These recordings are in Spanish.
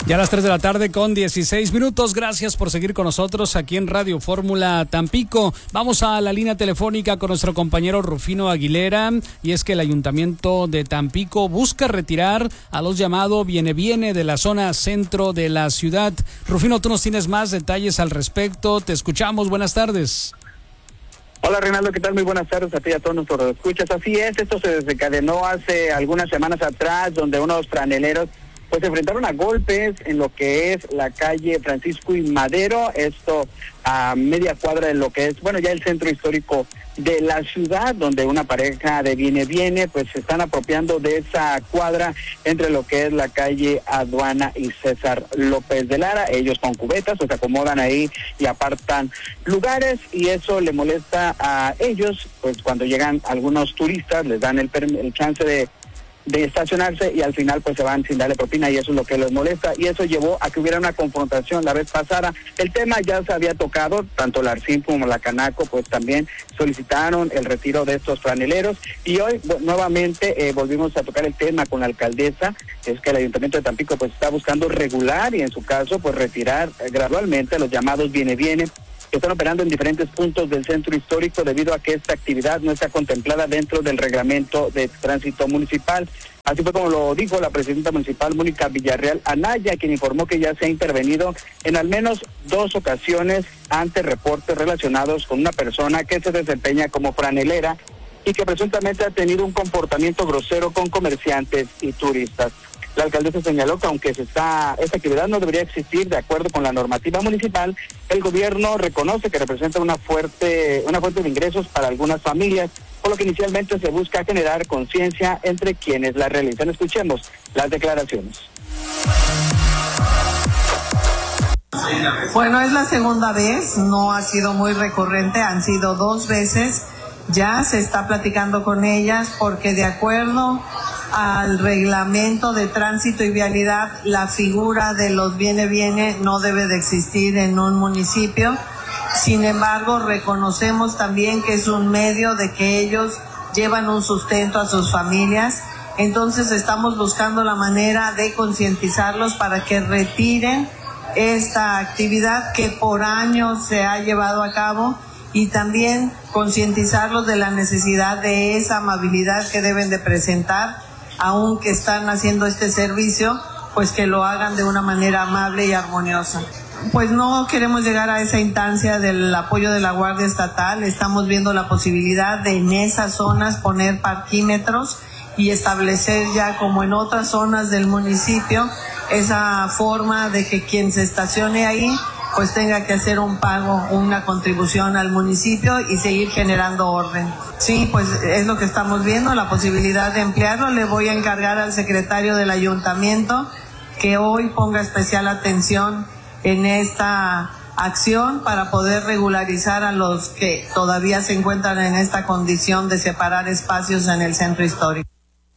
Ya a las 3 de la tarde con 16 minutos. Gracias por seguir con nosotros aquí en Radio Fórmula Tampico. Vamos a la línea telefónica con nuestro compañero Rufino Aguilera. Y es que el Ayuntamiento de Tampico busca retirar a los llamados Viene de la zona centro de la ciudad. Rufino, tú nos tienes más detalles al respecto. Te escuchamos. Buenas tardes. Hola Reinaldo, ¿qué tal? Muy buenas tardes a ti y a todos nuestros escuchas. Así es, esto se desencadenó hace algunas semanas atrás, donde unos franeleros pues se enfrentaron a golpes en lo que es la calle Francisco y Madero, esto a media cuadra de lo que es, bueno, ya el centro histórico de la ciudad, donde una pareja de viene, pues se están apropiando de esa cuadra entre lo que es la calle Aduana y César López de Lara. Ellos con cubetas pues se acomodan ahí y apartan lugares, y eso le molesta a ellos, pues cuando llegan algunos turistas les dan el chance de estacionarse, y al final pues se van sin darle propina, y eso es lo que les molesta, y eso llevó a que hubiera una confrontación la vez pasada. El tema ya se había tocado, tanto la ARCIM como la Canaco pues también solicitaron el retiro de estos franeleros, y hoy nuevamente volvimos a tocar el tema con la alcaldesa. Es que el Ayuntamiento de Tampico pues está buscando regular y en su caso pues retirar gradualmente a los llamados viene, que están operando en diferentes puntos del centro histórico, debido a que esta actividad no está contemplada dentro del reglamento de tránsito municipal. Así fue como lo dijo la presidenta municipal, Mónica Villarreal Anaya, quien informó que ya se ha intervenido en al menos 2 ocasiones ante reportes relacionados con una persona que se desempeña como franelera y que presuntamente ha tenido un comportamiento grosero con comerciantes y turistas. La alcaldesa señaló que aunque esta actividad no debería existir de acuerdo con la normativa municipal, el gobierno reconoce que representa una fuente de ingresos para algunas familias, por lo que inicialmente se busca generar conciencia entre quienes la realizan. Escuchemos las declaraciones. Bueno, es la segunda vez, no ha sido muy recurrente, han sido 2 veces. Ya se está platicando con ellas porque de acuerdo al reglamento de tránsito y vialidad, la figura de los viene no debe de existir en un municipio. Sin embargo, reconocemos también que es un medio de que ellos llevan un sustento a sus familias. Entonces estamos buscando la manera de concientizarlos para que retiren esta actividad que por años se ha llevado a cabo, y también concientizarlos de la necesidad de esa amabilidad que deben de presentar, aunque están haciendo este servicio, pues que lo hagan de una manera amable y armoniosa. Pues no queremos llegar a esa instancia del apoyo de la Guardia Estatal. Estamos viendo la posibilidad de en esas zonas poner parquímetros y establecer ya, como en otras zonas del municipio, esa forma de que quien se estacione ahí pues tenga que hacer un pago, una contribución al municipio y seguir generando orden. Sí, pues es lo que estamos viendo, la posibilidad de emplearlo. Le voy a encargar al secretario del ayuntamiento que hoy ponga especial atención en esta acción para poder regularizar a los que todavía se encuentran en esta condición de separar espacios en el centro histórico.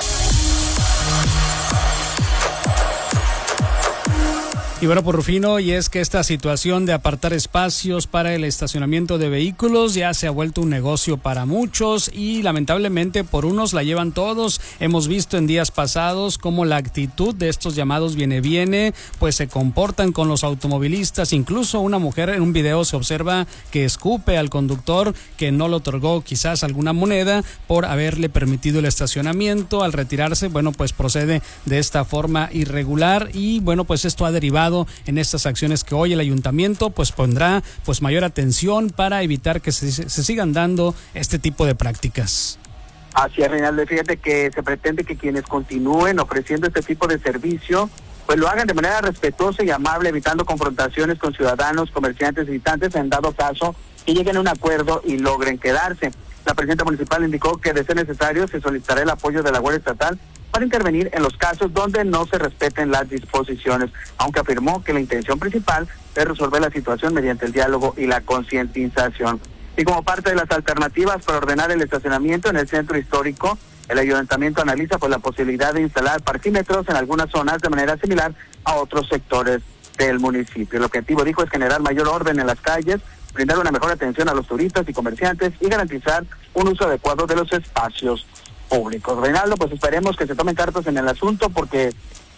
Y bueno, por Rufino, y es que esta situación de apartar espacios para el estacionamiento de vehículos ya se ha vuelto un negocio para muchos, y lamentablemente por unos la llevan todos. Hemos visto en días pasados cómo la actitud de estos llamados viene, pues se comportan con los automovilistas. Incluso una mujer en un video se observa que escupe al conductor que no le otorgó quizás alguna moneda por haberle permitido el estacionamiento. Al retirarse, bueno, pues procede de esta forma irregular, y bueno, pues esto ha derivado en estas acciones que hoy el ayuntamiento pues pondrá pues mayor atención para evitar que se sigan dando este tipo de prácticas. Así es, Reinaldo. Fíjate que se pretende que quienes continúen ofreciendo este tipo de servicio pues lo hagan de manera respetuosa y amable, evitando confrontaciones con ciudadanos, comerciantes y visitantes, en dado caso que lleguen a un acuerdo y logren quedarse. La presidenta municipal indicó que, de ser necesario, se solicitará el apoyo de la Guardia Estatal para intervenir en los casos donde no se respeten las disposiciones, aunque afirmó que la intención principal es resolver la situación mediante el diálogo y la concientización. Y como parte de las alternativas para ordenar el estacionamiento en el centro histórico, el ayuntamiento analiza pues la posibilidad de instalar parquímetros en algunas zonas de manera similar a otros sectores del municipio. El objetivo, dijo, es generar mayor orden en las calles, brindar una mejor atención a los turistas y comerciantes y garantizar un uso adecuado de los espacios públicos. Reinaldo, pues esperemos que se tomen cartas en el asunto, porque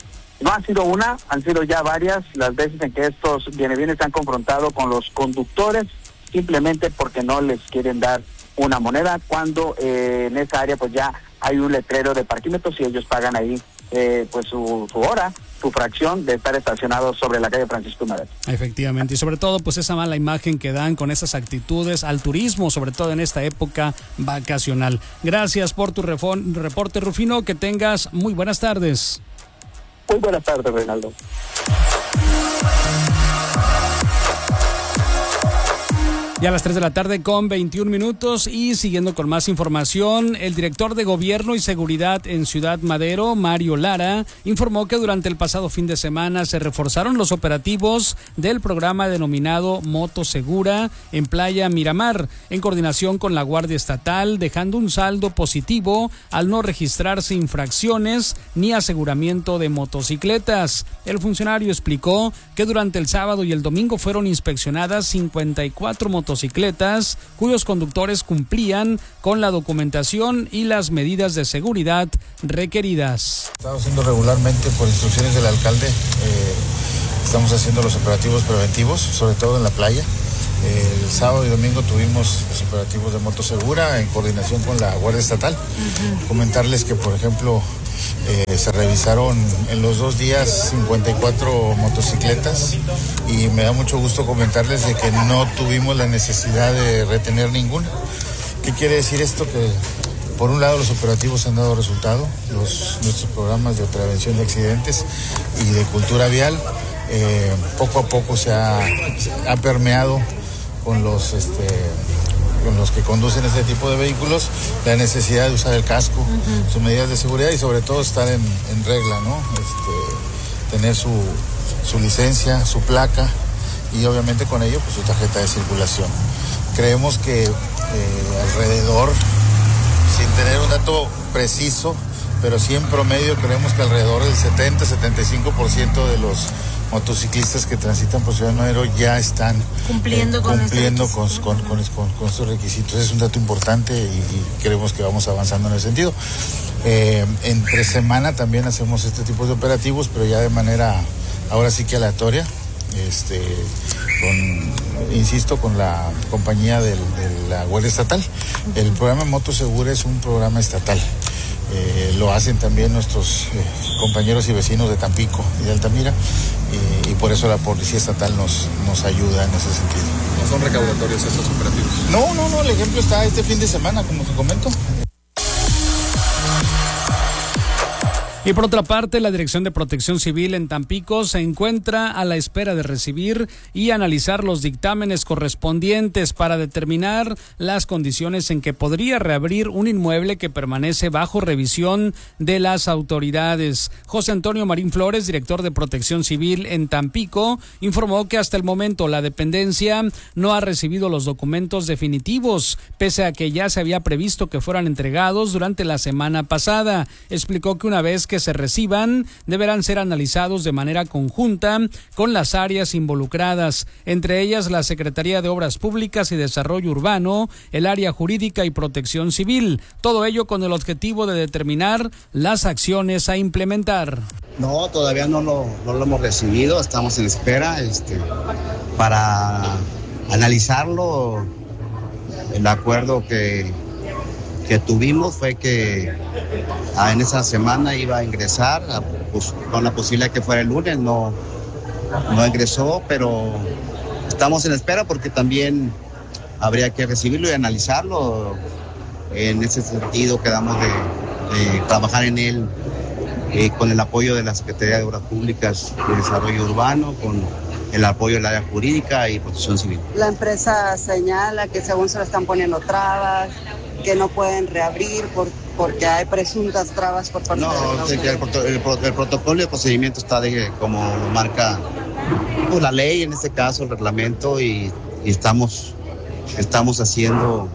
No ha sido una, han sido ya varias las veces en que estos bienes se han confrontado con los conductores simplemente porque no les quieren dar una moneda, cuando en esa área pues ya hay un letrero de parquímetros y ellos pagan ahí pues su hora, su fracción de estar estacionados sobre la calle Francisco Madero. Efectivamente, y sobre todo pues esa mala imagen que dan con esas actitudes al turismo, sobre todo en esta época vacacional. Gracias por tu reporte, Rufino, que tengas muy buenas tardes. Muy buenas tardes, Reinaldo. Ya a las 3 de la tarde con 21 minutos y siguiendo con más información, el director de Gobierno y Seguridad en Ciudad Madero, Mario Lara, informó que durante el pasado fin de semana se reforzaron los operativos del programa denominado Moto Segura en Playa Miramar, en coordinación con la Guardia Estatal, dejando un saldo positivo al no registrarse infracciones ni aseguramiento de motocicletas. El funcionario explicó que durante el sábado y el domingo fueron inspeccionadas 54 motocicletas cuyos conductores cumplían con la documentación y las medidas de seguridad requeridas. Estamos haciendo regularmente por instrucciones del alcalde, estamos haciendo los operativos preventivos, sobre todo en la playa. El sábado y domingo tuvimos los operativos de Moto Segura en coordinación con la Guardia Estatal. Comentarles que, por ejemplo, se revisaron en los 2 días 54 motocicletas y me da mucho gusto comentarles de que no tuvimos la necesidad de retener ninguna. ¿Qué quiere decir esto? Que por un lado los operativos han dado resultado, nuestros programas de prevención de accidentes y de cultura vial poco a poco se ha permeado con los que conducen este tipo de vehículos, la necesidad de usar el casco, sus medidas de seguridad y sobre todo estar en regla, ¿no? Tener su licencia, su placa y obviamente con ello pues su tarjeta de circulación. Creemos que alrededor, sin tener un dato preciso, pero sí en promedio creemos que alrededor del 70-75% de los motociclistas que transitan por Ciudad Madero ya están cumpliendo con sus requisitos. Es un dato importante y creemos que vamos avanzando en ese sentido. Entre semana también hacemos este tipo de operativos, pero ya de manera ahora sí que aleatoria, con la compañía de la Guardia Estatal. El programa Moto Segura es un programa estatal. Lo hacen también nuestros compañeros y vecinos de Tampico y de Altamira y por eso la Policía Estatal nos ayuda en ese sentido. ¿No son recaudatorios estos operativos? No, el ejemplo está este fin de semana, como te comento. Y por otra parte, la Dirección de Protección Civil en Tampico se encuentra a la espera de recibir y analizar los dictámenes correspondientes para determinar las condiciones en que podría reabrir un inmueble que permanece bajo revisión de las autoridades. José Antonio Marín Flores, director de Protección Civil en Tampico, informó que hasta el momento la dependencia no ha recibido los documentos definitivos, pese a que ya se había previsto que fueran entregados durante la semana pasada. Explicó que una vez que se reciban, deberán ser analizados de manera conjunta con las áreas involucradas, entre ellas la Secretaría de Obras Públicas y Desarrollo Urbano, el área jurídica y protección civil, todo ello con el objetivo de determinar las acciones a implementar. No, todavía no lo hemos recibido, estamos en espera para analizarlo. El acuerdo que tuvimos fue que en esa semana iba a ingresar, con la posibilidad que fuera el lunes, no ingresó, pero estamos en espera porque también habría que recibirlo y analizarlo. En ese sentido quedamos de trabajar en él con el apoyo de la Secretaría de Obras Públicas y Desarrollo Urbano, con el apoyo del área jurídica y protección civil. La empresa señala que según se le están poniendo trabas, que no pueden reabrir porque hay presuntas trabas por parte de la autoridad. El protocolo y el procedimiento está como lo marca la ley, en este caso el reglamento, y estamos haciendo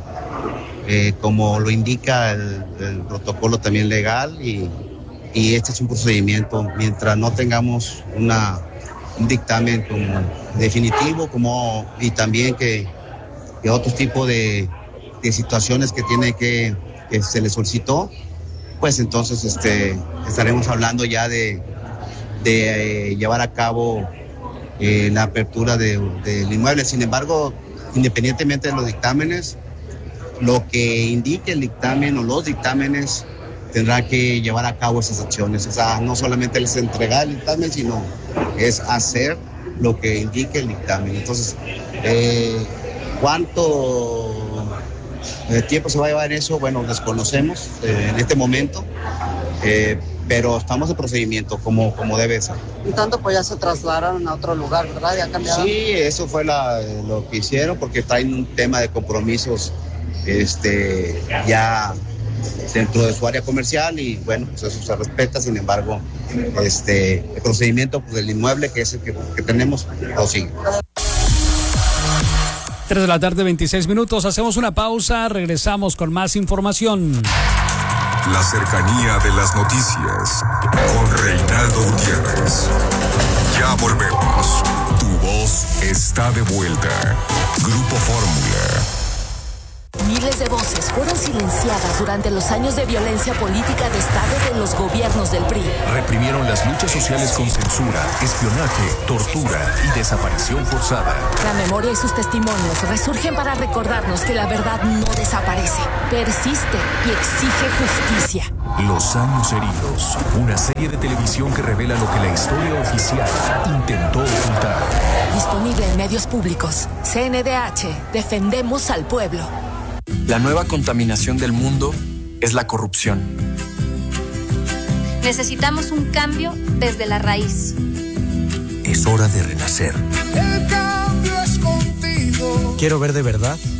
como lo indica el protocolo también legal y este es un procedimiento. Mientras no tengamos un dictamen como definitivo y también que otro tipo de situaciones que se le solicitó, pues entonces estaremos hablando ya de de llevar a cabo la apertura del inmueble. Sin embargo, independientemente de los dictámenes, lo que indique el dictamen o los dictámenes tendrá que llevar a cabo esas acciones. O sea, no solamente es entregar el dictamen, sino es hacer lo que indique el dictamen. Entonces, ¿cuánto tiempo se va a llevar en eso? Bueno, desconocemos en este momento, pero estamos en procedimiento como debe ser. Y tanto pues ya se trasladaron a otro lugar, ¿verdad? ¿Ya cambiaron? Sí, eso fue lo que hicieron, porque traen un tema de compromisos ya dentro de su área comercial y bueno, pues eso se respeta. Sin embargo, el procedimiento pues, del inmueble, que es el que tenemos, lo sigue. 3 de la tarde, 26 minutos. Hacemos una pausa, regresamos con más información. La cercanía de las noticias con Reinaldo Gutiérrez. Ya volvemos. Tu voz está de vuelta. Grupo Fórmula. Miles de voces fueron silenciadas durante los años de violencia política de Estado de los gobiernos del PRI. Reprimieron las luchas sociales con censura, espionaje, tortura y desaparición forzada. La memoria y sus testimonios resurgen para recordarnos que la verdad no desaparece, persiste y exige justicia. Los años heridos, una serie de televisión que revela lo que la historia oficial intentó ocultar. Disponible en medios públicos. CNDH, defendemos al pueblo. La nueva contaminación del mundo es la corrupción. Necesitamos un cambio desde la raíz. Es hora de renacer. El cambio es contigo. Quiero ver de verdad